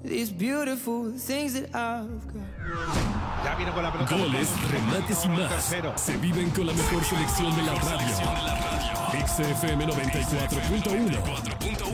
these beautiful things that I've got. Ya viene con la pelota. Goles, remates y más. Se viven con la mejor selección de la radio. XFM 94.1.